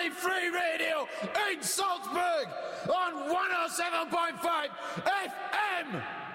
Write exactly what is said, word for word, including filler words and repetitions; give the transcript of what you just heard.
Family Free Radio in Salzburg on one oh seven point five F M.